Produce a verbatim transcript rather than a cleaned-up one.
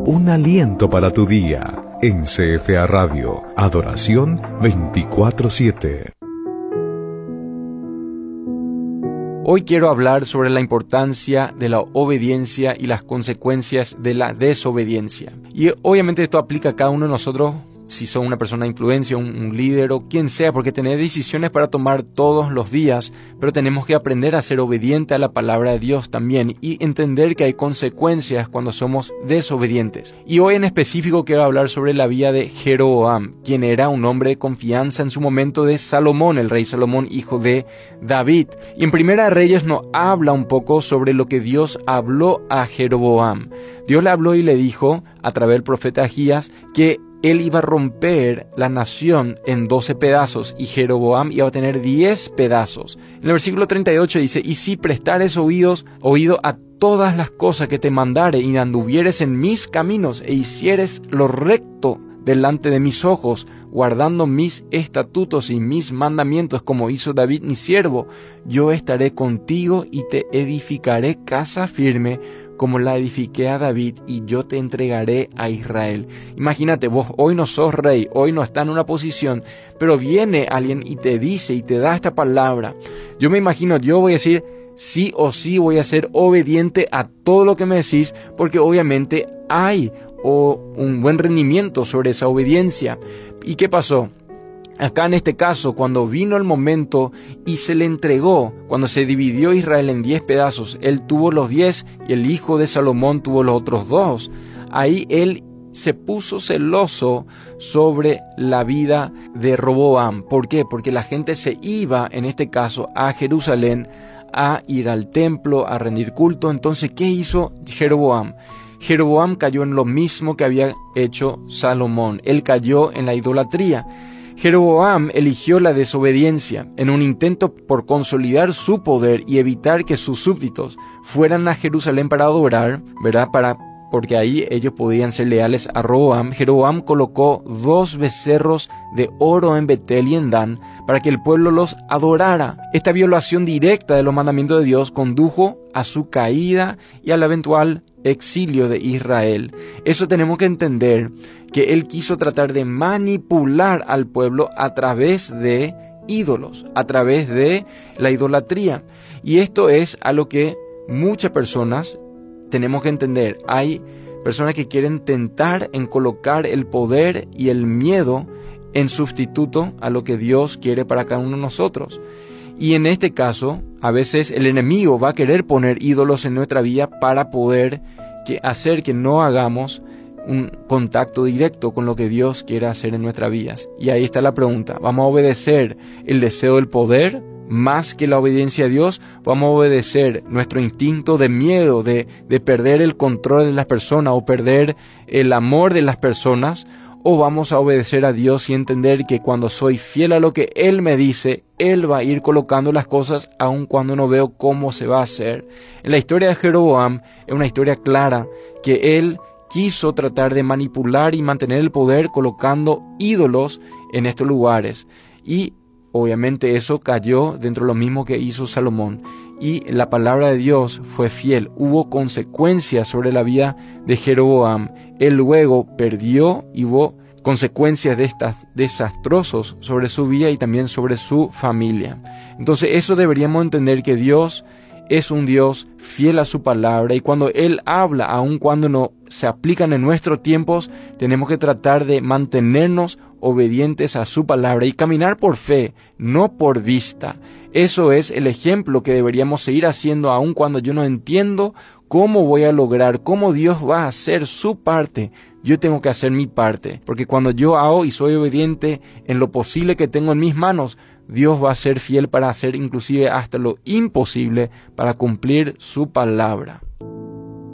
un aliento para tu día. En C F A Radio, Adoración veinticuatro siete. Hoy quiero hablar sobre la importancia de la obediencia y las consecuencias de la desobediencia. Y obviamente esto aplica a cada uno de nosotros, si sos una persona de influencia, un, un líder o quien sea, porque tenés decisiones para tomar todos los días, pero tenemos que aprender a ser obediente a la palabra de Dios también y entender que hay consecuencias cuando somos desobedientes. Y hoy en específico quiero hablar sobre la vida de Jeroboam, quien era un hombre de confianza en su momento de Salomón, el rey Salomón, hijo de David. Y en Primera de Reyes nos habla un poco sobre lo que Dios habló a Jeroboam. Dios le habló y le dijo, a través del profeta Ahías, que él iba a romper la nación en doce pedazos y Jeroboam iba a tener diez pedazos. En el versículo treinta y ocho dice, y si prestares oídos, oído a todas las cosas que te mandare y anduvieres en mis caminos e hicieres lo recto delante de mis ojos, guardando mis estatutos y mis mandamientos como hizo David mi siervo, yo estaré contigo y te edificaré casa firme como la edifiqué a David, y yo te entregaré a Israel. Imagínate, vos hoy no sos rey, hoy no estás en una posición, pero viene alguien y te dice y te da esta palabra. Yo me imagino, yo voy a decir, sí o sí voy a ser obediente a todo lo que me decís, porque obviamente hay o un buen rendimiento sobre esa obediencia. ¿Y qué pasó? Acá en este caso, cuando vino el momento y se le entregó, cuando se dividió Israel en diez pedazos, él tuvo los diez y el hijo de Salomón tuvo los otros dos. Ahí él se puso celoso sobre la vida de Roboam. ¿Por qué? Porque la gente se iba, en este caso, a Jerusalén a ir al templo, a rendir culto. Entonces, ¿qué hizo Jeroboam? Jeroboam cayó en lo mismo que había hecho Salomón. Él cayó en la idolatría. Jeroboam eligió la desobediencia en un intento por consolidar su poder y evitar que sus súbditos fueran a Jerusalén para adorar, ¿verdad? Para, porque ahí ellos podían ser leales a Roboam. Jeroboam colocó dos becerros de oro en Betel y en Dan para que el pueblo los adorara. Esta violación directa de los mandamientos de Dios condujo a su caída y al eventual exilio de Israel. Eso tenemos que entender, que él quiso tratar de manipular al pueblo a través de ídolos, a través de la idolatría. Y esto es a lo que muchas personas tenemos que entender. Hay personas que quieren tentar en colocar el poder y el miedo en sustituto a lo que Dios quiere para cada uno de nosotros. Y en este caso, a veces el enemigo va a querer poner ídolos en nuestra vida para poder que hacer que no hagamos un contacto directo con lo que Dios quiere hacer en nuestras vidas. Y ahí está la pregunta, ¿vamos a obedecer el deseo del poder más que la obediencia a Dios? ¿Vamos a obedecer nuestro instinto de miedo, de, de perder el control de las personas o perder el amor de las personas? ¿O vamos a obedecer a Dios y entender que cuando soy fiel a lo que Él me dice, Él va a ir colocando las cosas aun cuando no veo cómo se va a hacer? En la historia de Jeroboam es una historia clara que él quiso tratar de manipular y mantener el poder colocando ídolos en estos lugares. Y obviamente eso cayó dentro de lo mismo que hizo Salomón. Y la palabra de Dios fue fiel. Hubo consecuencias sobre la vida de Jeroboam. Él luego perdió y hubo consecuencias de estas desastrosos sobre su vida y también sobre su familia. Entonces eso deberíamos entender, que Dios es un Dios fiel a su palabra, y cuando Él habla, aun cuando no se aplican en nuestros tiempos, tenemos que tratar de mantenernos obedientes a su palabra y caminar por fe, no por vista. Eso es el ejemplo que deberíamos seguir haciendo, aun cuando yo no entiendo cómo voy a lograr, cómo Dios va a hacer su parte. Yo tengo que hacer mi parte, porque cuando yo hago y soy obediente en lo posible que tengo en mis manos, Dios va a ser fiel para hacer inclusive hasta lo imposible para cumplir su palabra.